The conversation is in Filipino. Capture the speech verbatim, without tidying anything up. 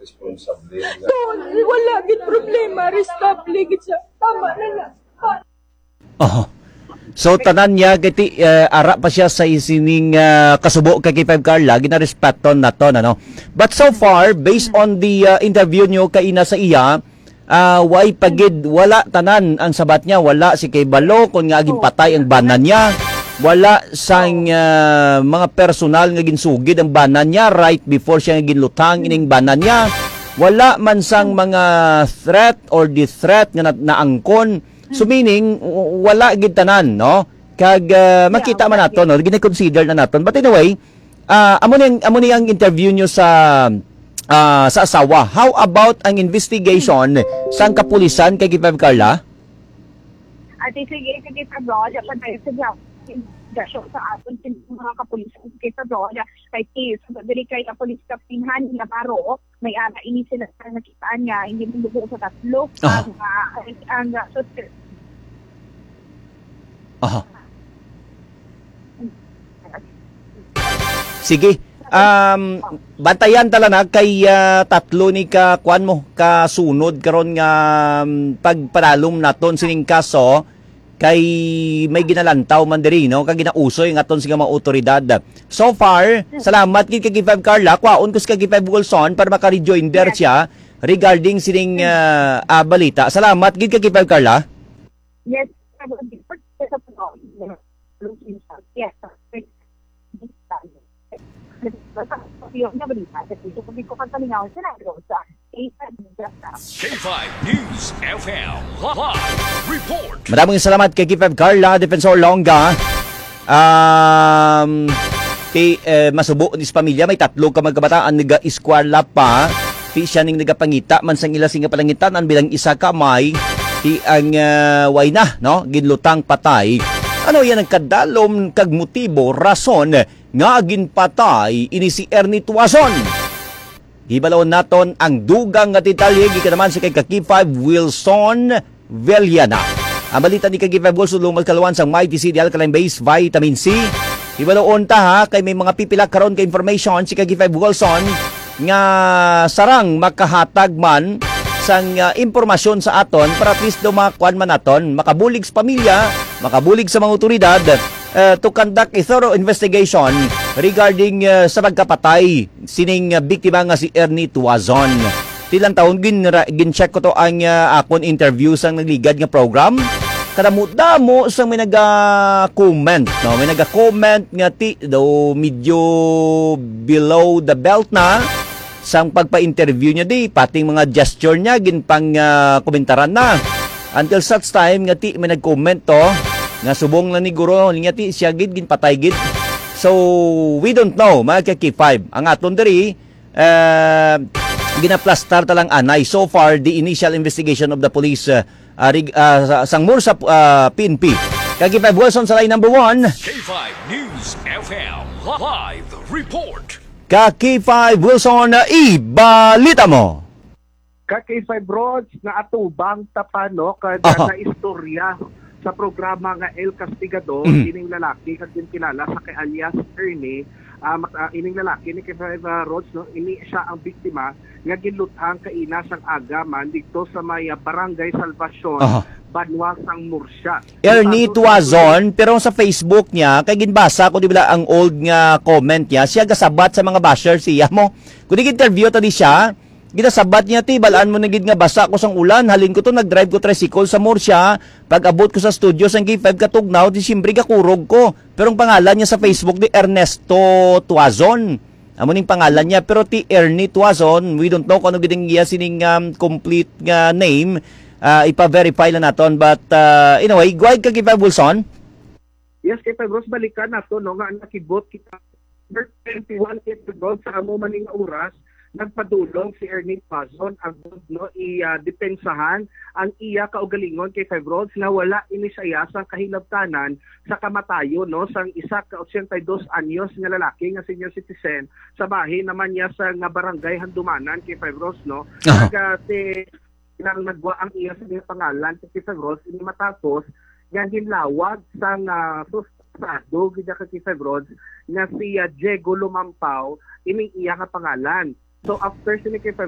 responsable nga. Doon, wala gid problema, restable gid siya. Tama na na. Oh. So tanan niya giti uh, ara pa siya sa isining uh, kasubo kay K five Carla ginarespeton naton ano. But so far based on the uh, interview nyo kay ina sa iya, uh, way pagid wala tanan ang sabat niya, wala si kay Balo kun nga aging patay ang banan niya. Wala sang uh, mga personal nga ginsugid ang banan niya right before siya ginlutang ining banan niya. Wala man sang mga threat or the threat nga na naangkon. So meaning wala gid tanan no. Kag uh, makita man nato no, gina-consider na naton. But anyway, uh, amo ni amo ni ang interview nyo sa uh, sa asawa. How about ang investigation sang kapulisan kay K five Carla? Ate sige kay Pablo, dapat tayo sa dasyo sa aton sin mga kapulisan kay Pablo, kay case dili kay ka police captain Han Navarro, may ara ini sila sa nakitaan niya, hindi mo dugo sa tatlo ang ang so Aha. Sige. Um, bantayan tala na kay uh, tatlo ni ka kuan mo kasunod karon nga um, pagpadalom naton sining kaso kay may ginalantaw man diri no kag ginausoy nga aton sa mga otoridad. So far, salamat gid kay K five Carla, kwaon ko sa K five Wilson para maka-rejoinder siya regarding sining uh, uh, balita. Salamat gid kay K five Carla. Yes, yes. K five News F M Live Report. Maraming salamat kay K five Carla, Defensor Longga. Um, ti eh, masubo ni sa pamilya may tatlo ka magkabataan naga-eskwela pa. Ti siya ning nagapangita man sang ila singa palangitan ang bilang isa ka may ti ang uh, way na no ginlutang patay. Ano yan ang kadalom kag motibo rason nga ginpatay ini si Ernie Tuazon. Gibalawon naton ang dugang nga detalye gikan naman sa kay K five Wilson Veliana. Ang balita ni K five Wilson lumad kalawan sang Mighty C D Alkaline Base Vitamin C. Gibalawon ta ha kay may mga pipila karon ka information si K five Wilson nga sarang makahatag man sang uh, impormasyon sa aton para at least dumakuan man naton makabulig sa pamilya, makabulig sa mga otoridad uh, to conduct a thorough investigation regarding uh, sa pagkapatay sining uh, biktima nga si Ernie Tuazon. Tilang taon gin gin-check ko to ang uh, akon interview sang nagligad nga program. Kadamo-damo sang may naga-comment, no? May naga-comment nga ti do medyo below the belt na sang pagpa-interview niya di, pating mga gesture niya ginpang uh, komentaran na. Until such time nga ti may nag-comment to nga subong na ni guro nga ti siya gid ginpatay gid. So we don't know mga K five. Ang aton diri uh, ginaplastar talang anay. So far the initial investigation of the police uh, uh, uh, sang mur sa uh, P N P. K five Wilson sa line number one. K five News F M Live Report. Ka K five Wilson, uh, ibalita mo. Ka K five Rods na atubang tapano kada Aha. na istorya sa programa nga El Castigador, Mm. ining lalaki kag din kilala sa kay alias Ernie, uh, uh, ining lalaki ni K five uh, Rods no, ini siya ang biktima nga ginlutang kaina sang aga man dito sa may uh, Barangay Salvacion, Aha. Banwa sang Murcia. Ernie Tuazon, pero sa Facebook niya, kay ginbasa ko di ba ang old nga comment niya, siya gasabat sa mga bashers siya mo. Kung interview ta di siya, ginasabat niya ti, balaan mo na gid nga basa ko sang ulan, halin ko to, nag-drive ko tricycle sa Murcia, pag abot ko sa studio sang K five katugnaw, di siyempre kakurog ko. Pero ang pangalan niya sa Facebook di Ernesto Tuazon. Amo ning pangalan niya, pero ti Ernie Tuazon, we don't know kung ano giding iya sining um, complete nga name. Uh, ipa-verify na naton, but uh, anyway, guide ka K five Wilson. Yes, K five Rods, balikan na to, no, nga nakibot kita twenty-one K five Rods sa amo maning oras, nagpadulong si Ernie Tuazon ang no, i-depensahan uh, ang iya kaugalingon K five Rods na wala ini siya sa kahilabtanan sa kamatayo no sang isa ka eighty-two anyos nga lalaki nga senior citizen sa bahin naman niya sa nga barangay Handumanan K five Rods no. Uh-huh. Naga ti nang nagwa ang iya sa mga pangalan sa K five Rods ini matapos nga ginlawag sang uh, suspado gid ka K five Rods nga si uh, Diego Lumampaw ining iya nga pangalan. So after sini K five